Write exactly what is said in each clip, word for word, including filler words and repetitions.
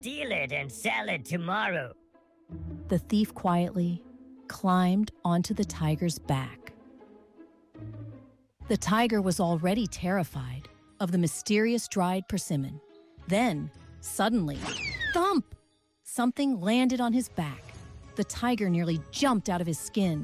Steal it and sell it tomorrow. The thief quietly climbed onto the tiger's back. The tiger was already terrified of the mysterious dried persimmon. Then, suddenly, thump! Something landed on his back. The tiger nearly jumped out of his skin.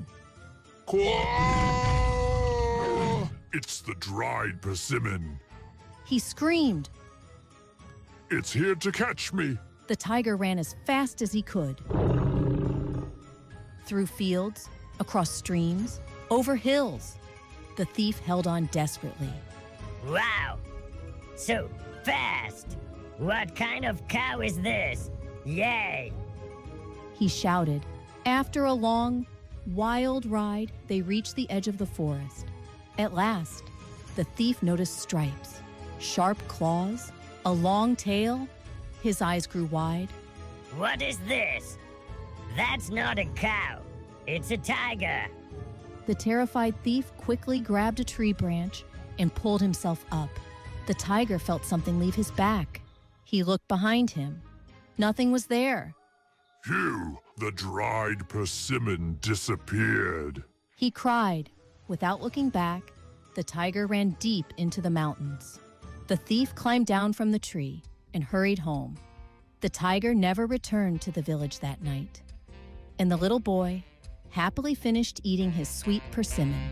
Quack! It's the dried persimmon. He screamed. It's here to catch me. The tiger ran as fast as he could. Through fields, across streams, over hills. The thief held on desperately. Wow! So fast! What kind of cow is this? Yay! He shouted. After a long, wild ride, they reached the edge of the forest. At last, the thief noticed stripes, sharp claws, a long tail. His eyes grew wide. What is this? That's not a cow. It's a tiger. The terrified thief quickly grabbed a tree branch and pulled himself up. The tiger felt something leave his back. He looked behind him. Nothing was there. Phew, the dried persimmon disappeared. He cried. Without looking back, the tiger ran deep into the mountains. The thief climbed down from the tree and hurried home. The tiger never returned to the village that night. And the little boy happily finished eating his sweet persimmon.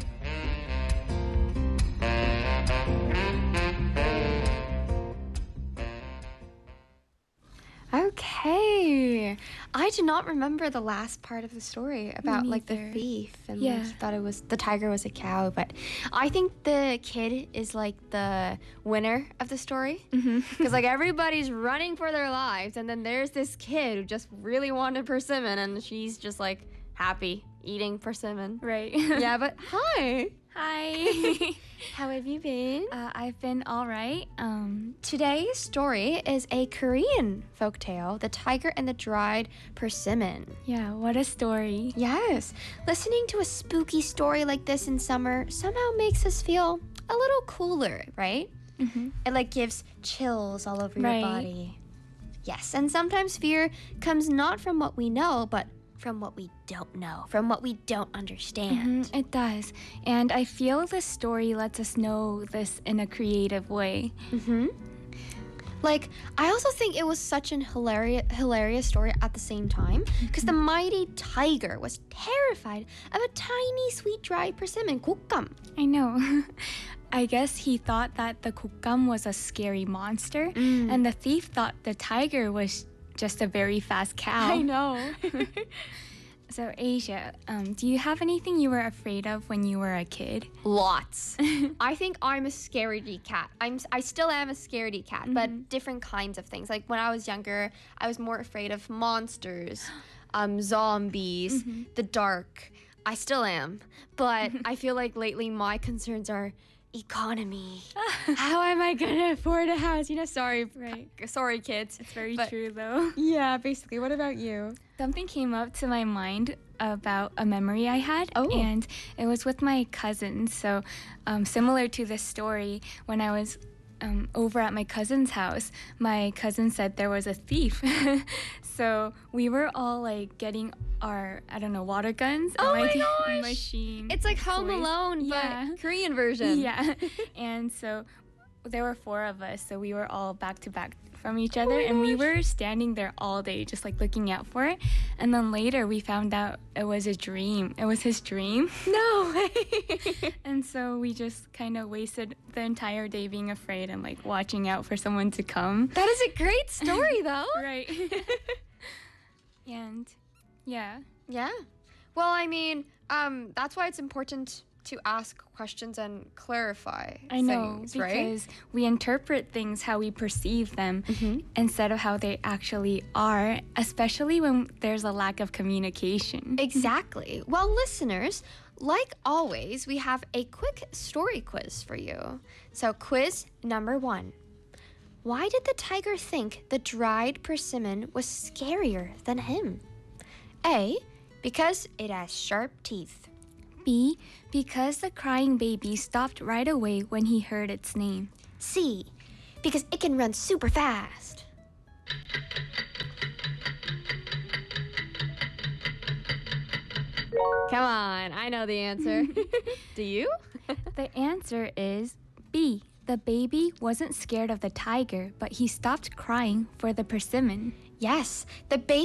Okay. I do not remember the last part of the story about like the neither. thief and Yeah. like, he thought it was the tiger was a cow, but I think the kid is like the winner of the story because like everybody's running for their lives and then there's this kid who just really wanted persimmon and she's just like happy eating persimmon. Right. Yeah, but hi. Hi. How have you been? uh, I've been all right. Um, Today's story is a Korean folktale, The Tiger and the Dried Persimmon. yeah, what a story. Yes, listening to a spooky story like this in summer somehow makes us feel a little cooler, right? Mm-hmm. It like gives chills all over Right. your body. Yes, and sometimes fear comes not from what we know, but from what we don't know, from what we don't understand. Mhm, it does. And I feel this story lets us know this in a creative way. Mm-hmm. Like, I also think it was such an hilarious, hilarious story at the same time because the mighty tiger was terrified of a tiny, sweet, dried persimmon, gokgam. I know. I guess he thought that the kukam was a scary monster, Mm. and the thief thought the tiger was just a very fast cow. I know. So, Asia, um, do you have anything you were afraid of when you were a kid? Lots. I think I'm a scaredy cat. I'm I still am a scaredy cat, but different kinds of things. Like when I was younger, I was more afraid of monsters, um, zombies, the dark. I still am, but I feel like lately my concerns are economy. How am I gonna afford a house? You know, sorry, Right. sorry, kids. It's very But- true, though. Yeah, basically. What about you? Something came up to my mind about a memory I had, Oh. and it was with my cousins. So, um, similar to this story, when I was um, over at my cousin's house, my cousin said there was a thief. So we were all like getting our, I don't know, water guns. Oh and my like, gosh! Machine. It's like Home toys. Alone, but Yeah. Korean version. Yeah. And so there were four of us, so we were all back to back from each other, my and we gosh. were standing there all day just like looking out for it. And then later we found out it was a dream. It was his dream. No way. And so we just kind of wasted the entire day being afraid and like watching out for someone to come. That is a great story, though. Right. And yeah. Yeah. Well, I mean, um, that's why it's important to ask questions and clarify I know, things, right? because we interpret things how we perceive them Mm-hmm. instead of how they actually are, especially when there's a lack of communication. Exactly. Well, listeners, like always, we have a quick story quiz for you. So, quiz number one. Why did the tiger think the dried persimmon was scarier than him? A. Because it has sharp teeth. B, because the crying baby stopped right away when he heard its name. C. Because it can run super fast. Come on, I know the answer. Do you? The answer is B. The baby wasn't scared of the tiger, but he stopped crying for the persimmon. Yes, the baby